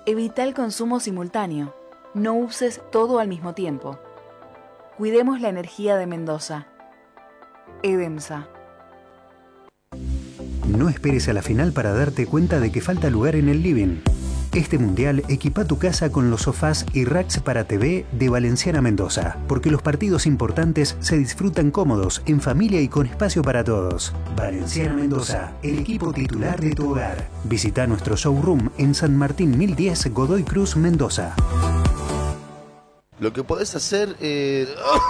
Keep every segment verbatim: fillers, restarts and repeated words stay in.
Evita el consumo simultáneo. No uses todo al mismo tiempo. Cuidemos la energía de Mendoza. EDEMSA. No esperes a la final para darte cuenta de que falta lugar en el living. Este mundial equipa tu casa con los sofás y racks para T V de Valenciana Mendoza, porque los partidos importantes se disfrutan cómodos, en familia y con espacio para todos. Valenciana Mendoza, el equipo titular de tu hogar. Visita nuestro showroom en San Martín mil diez, Godoy Cruz, Mendoza. Lo que podés hacer es...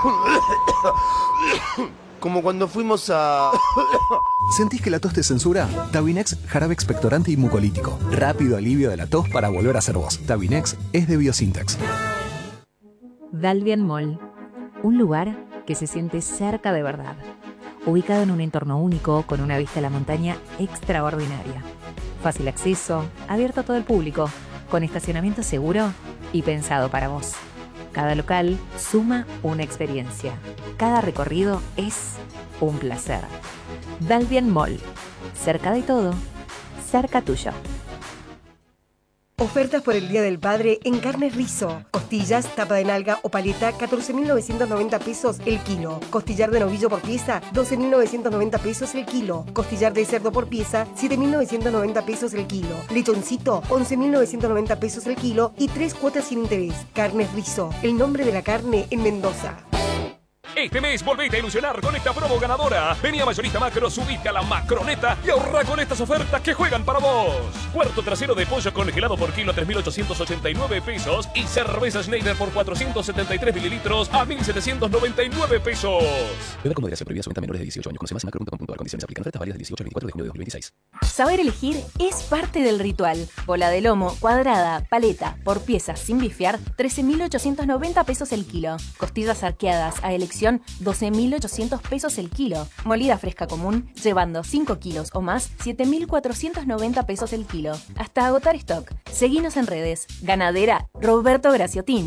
como cuando fuimos a... ¿Sentís que la tos te censura? Tabinex, jarabe expectorante y mucolítico. Rápido alivio de la tos para volver a ser vos. Tabinex es de Biosintex. Dalvian Mall, un lugar que se siente cerca de verdad. Ubicado en un entorno único, con una vista a la montaña extraordinaria. Fácil acceso, abierto a todo el público, con estacionamiento seguro y pensado para vos. Cada local suma una experiencia. Cada recorrido es un placer. Dalvian Mall. Cerca de todo, cerca tuyo. Ofertas por el Día del Padre en Carnes Rizo. Costillas, tapa de nalga o paleta, catorce mil novecientos noventa pesos el kilo. Costillar de novillo por pieza, doce mil novecientos noventa pesos el kilo. Costillar de cerdo por pieza, siete mil novecientos noventa pesos el kilo. Lechoncito, once mil novecientos noventa pesos el kilo y tres cuotas sin interés. Carnes Rizo, el nombre de la carne en Mendoza. Este mes volvete a ilusionar con esta promo ganadora. Vení a Mayorista Macro, subite a la Macroneta y ahorra con estas ofertas que juegan para vos. Cuarto trasero de pollo congelado por kilo a tres mil ochocientos ochenta y nueve pesos y cerveza Schneider por cuatrocientos setenta y tres mililitros a mil setecientos noventa y nueve pesos. Beba con moderación, prohibida su venta a menores de dieciocho años. Conoce más en macro punto com punto a r. Condiciones aplican. Ofertas válidas del dieciocho al veinticuatro de junio de dos mil veintiséis. Saber elegir es parte del ritual. Bola de lomo, cuadrada, paleta, por pieza sin bifear, trece mil ochocientos noventa pesos el kilo. Costillas arqueadas a elección, doce mil ochocientos pesos el kilo. Molida fresca común, llevando cinco kilos o más, siete mil cuatrocientos noventa pesos el kilo. Hasta agotar stock. Seguinos en redes. Ganadera Roberto Graciotín.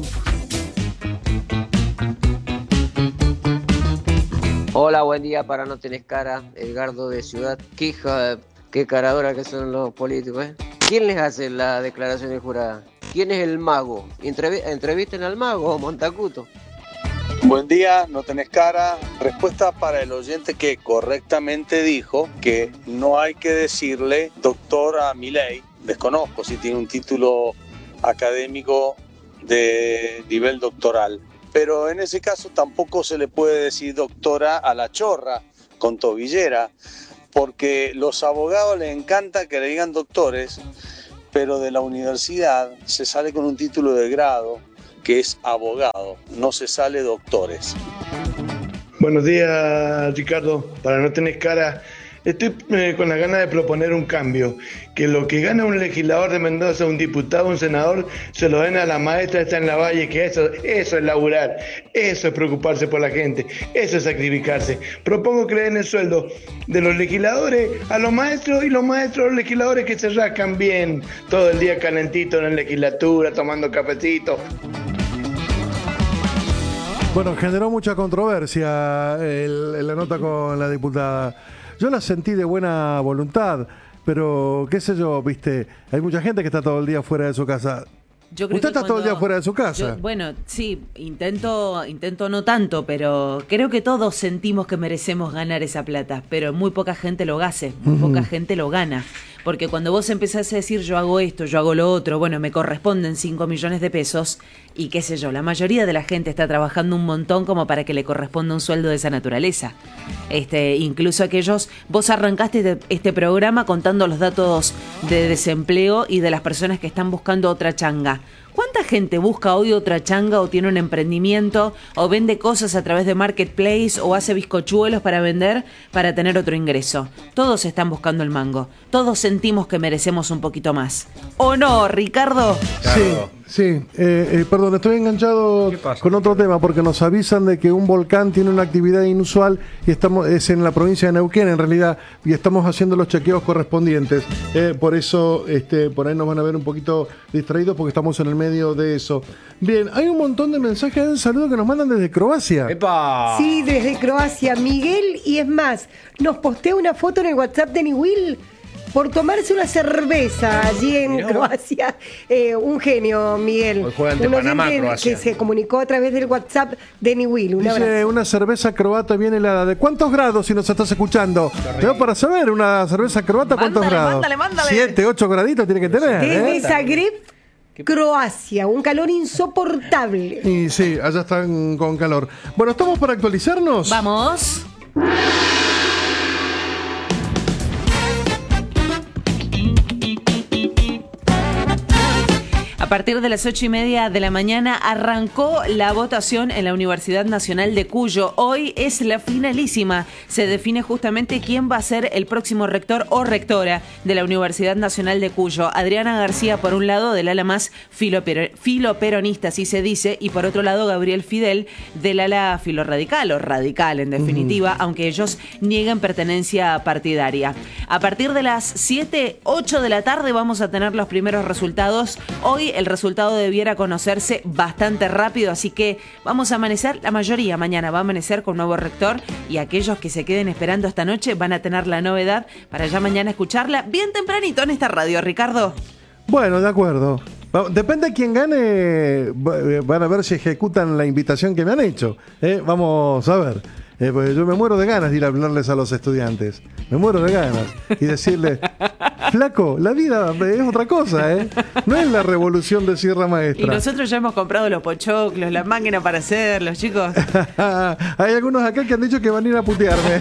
Hola, buen día para No Tenés Cara, Edgardo de Ciudad. Qué hija, qué caradora que son los políticos, ¿eh? ¿Quién les hace la declaración de jurada? ¿Quién es el mago? Entrev- entrevisten al mago, Montacuto. Buen día, No Tenés Cara. Respuesta para el oyente que correctamente dijo que no hay que decirle doctor a Milei. Desconozco si tiene un título académico de nivel doctoral. Pero en ese caso tampoco se le puede decir doctora a la chorra con tobillera, porque los abogados les encanta que le digan doctores, pero de la universidad se sale con un título de grado, que es abogado, no se sale doctores. Buenos días, Ricardo. Para No Tenés Cara, estoy eh, con la gana de proponer un cambio. Que lo que gana un legislador de Mendoza, un diputado, un senador, se lo den a la maestra esta en la Valle, que eso, eso es laburar, eso es preocuparse por la gente, eso es sacrificarse. Propongo que le den el sueldo de los legisladores a los maestros y los maestros a los legisladores que se rascan bien todo el día calentito en la legislatura, tomando cafecito. Bueno, generó mucha controversia el, la nota con la diputada. Yo la sentí de buena voluntad, pero qué sé yo, viste, hay mucha gente que está todo el día fuera de su casa. Yo creo Usted que está todo el día fuera de su casa. Yo, bueno, sí, intento, intento no tanto, pero creo que todos sentimos que merecemos ganar esa plata, pero muy poca gente lo hace, muy uh-huh. poca gente lo gana. Porque cuando vos empezás a decir yo hago esto, yo hago lo otro, bueno, me corresponden cinco millones de pesos y qué sé yo, la mayoría de la gente está trabajando un montón como para que le corresponda un sueldo de esa naturaleza. Este, incluso aquellos, vos arrancaste este, este programa contando los datos de desempleo y de las personas que están buscando otra changa. ¿Cuánta gente busca hoy otra changa o tiene un emprendimiento o vende cosas a través de Marketplace o hace bizcochuelos para vender para tener otro ingreso? Todos están buscando el mango. Todos sentimos que merecemos un poquito más. ¿O no, Ricardo? Sí, sí. Eh, eh, perdón, estoy enganchado con otro tema porque nos avisan de que un volcán tiene una actividad inusual y estamos es en la provincia de Neuquén en realidad y estamos haciendo los chequeos correspondientes. Eh, por eso este, por ahí nos van a ver un poquito distraídos porque estamos en el medio de eso. Bien, hay un montón de mensajes de saludo que nos mandan desde Croacia. ¡Epa! Sí, desde Croacia, Miguel, y es más, nos postea una foto en el WhatsApp de Niwil. por tomarse una cerveza allí en Mirá. Croacia. Eh, un genio, Miguel. Hoy juega ante Un Panamá, oyente Croacia. que se comunicó a través del WhatsApp de Will. Un Dice abrazo. una cerveza croata bien helada. ¿De cuántos grados si nos estás escuchando? Tengo para saber, una cerveza croata, ¿cuántos Mándale, grados? mándale, mándale. Siete, ocho graditos tiene que tener. Desde ¿eh? Zagreb, Croacia. Un calor insoportable. Y sí, allá están con calor. Bueno, ¿estamos para actualizarnos? Vamos. A partir de las ocho y media de la mañana arrancó la votación en la Universidad Nacional de Cuyo. Hoy es la finalísima. Se define justamente quién va a ser el próximo rector o rectora de la Universidad Nacional de Cuyo. Adriana García, por un lado, del ala más filopero- filoperonista, así se dice, y por otro lado, Gabriel Fidel, del ala filorradical o radical, en definitiva, mm. aunque ellos nieguen pertenencia partidaria. A partir de las siete, ocho de la tarde vamos a tener los primeros resultados. Hoy el resultado debiera conocerse bastante rápido, así que vamos a amanecer, la mayoría mañana va a amanecer con nuevo rector, y aquellos que se queden esperando esta noche van a tener la novedad para ya mañana escucharla bien tempranito en esta radio, Ricardo. Bueno, de acuerdo. Va- Depende de quién gane, va- van a ver si ejecutan la invitación que me han hecho. ¿eh? Vamos a ver. Eh, pues yo me muero de ganas de ir a hablarles a los estudiantes. Me muero de ganas. Y decirles, flaco, la vida es otra cosa, ¿eh? No es la revolución de Sierra Maestra. Y nosotros ya hemos comprado los pochoclos, la máquina para hacerlos, chicos. Hay algunos acá que han dicho que van a ir a putearme.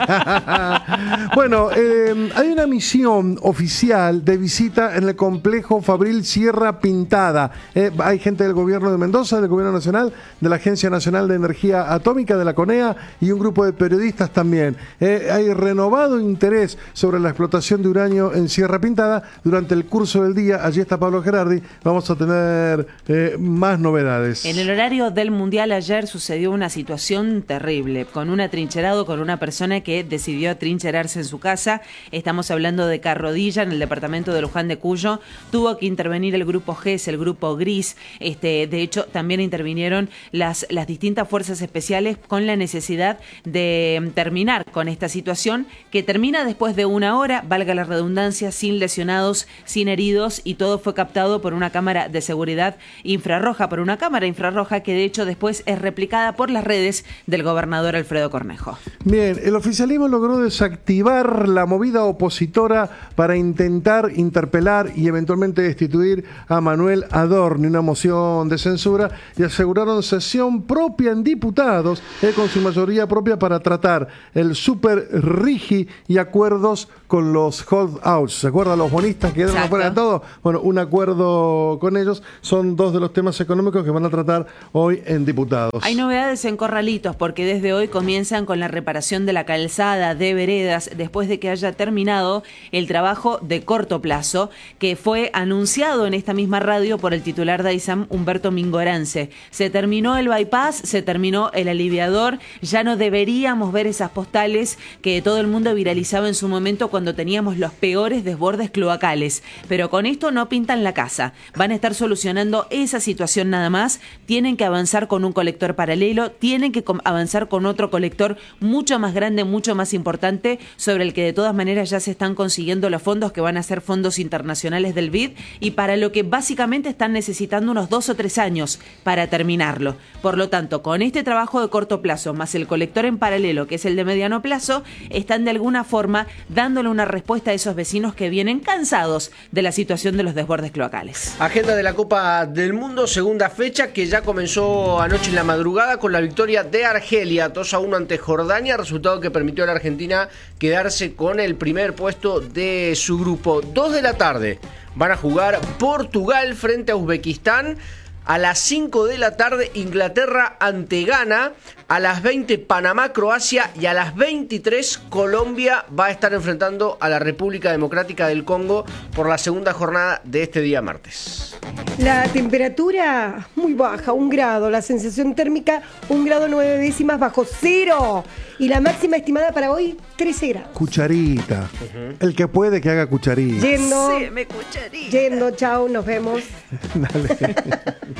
Bueno, eh, hay una misión oficial de visita en el complejo Fabril Sierra Pintada. Eh, hay gente del gobierno de Mendoza, del gobierno nacional, de la Agencia Nacional de Energía Atómica, de la CONEA, y un grupo de periodistas también. Eh, hay renovado interés sobre la explotación de uranio en Sierra Pintada. Durante el curso del día, allí está Pablo Gerardi, vamos a tener eh, más novedades. En el horario del Mundial ayer sucedió una situación terrible, con un atrincherado, con una persona que decidió atrincherarse en su casa. Estamos hablando de Carrodilla, en el departamento de Luján de Cuyo. Tuvo que intervenir el grupo G E S, el grupo Gris. Este, de hecho, también intervinieron las, las distintas fuerzas especiales con la necesidad de terminar con esta situación, que termina después de una hora, valga la redundancia, sin lesionados, sin heridos, y todo fue captado por una cámara de seguridad infrarroja, por una cámara infrarroja que de hecho después es replicada por las redes del gobernador Alfredo Cornejo. Bien, el oficialismo logró desactivar la movida opositora para intentar interpelar y eventualmente destituir a Manuel Adorni, una moción de censura, y aseguraron sesión propia en diputados, eh, con su mayoría propia, para tratar el super rigi y acuerdos con los holdouts. ¿Se acuerdan los bonistas que quedaron afuera de todo? Bueno, un acuerdo con ellos. Son dos de los temas económicos que van a tratar hoy en diputados. Hay novedades en Corralitos, porque desde hoy comienzan con la reparación de la calzada de veredas después de que haya terminado el trabajo de corto plazo que fue anunciado en esta misma radio por el titular de AISAM, Humberto Mingorance. Se terminó el bypass, se terminó el aliviador, ya no deberíamos ver esas postales que todo el mundo viralizaba en su momento cuando teníamos los peores desbordes cloacales. Pero con esto no pintan la casa. Van a estar solucionando esa situación nada más. Tienen que avanzar con un colector paralelo, tienen que avanzar con otro colector mucho más grande, mucho más importante, sobre el que de todas maneras ya se están consiguiendo los fondos, que van a ser fondos internacionales del B I D, y para lo que básicamente están necesitando unos dos o tres años para terminarlo. Por lo tanto, con este trabajo de corto plazo, más el colector en paralelo, que es el de mediano plazo, están de alguna forma dándole una respuesta a esos vecinos que vienen cansados de la situación de los desbordes cloacales. Agenda de la Copa del Mundo, segunda fecha, que ya comenzó anoche en la madrugada con la victoria de Argelia, dos a uno ante Jordania, resultado que permitió a la Argentina quedarse con el primer puesto de su grupo. Dos de la tarde van a jugar Portugal frente a Uzbekistán. A las cinco de la tarde, Inglaterra ante Ghana. A las veinte, Panamá, Croacia. Y a las veintitrés, Colombia va a estar enfrentando a la República Democrática del Congo por la segunda jornada de este día martes. La temperatura muy baja, un grado. La sensación térmica, un grado nueve décimas bajo cero. Y la máxima estimada para hoy, trece grados. Cucharita. Uh-huh. El que puede que haga cucharita. Yendo. Sí, me cucharita. Yendo, chao, nos vemos. Dale.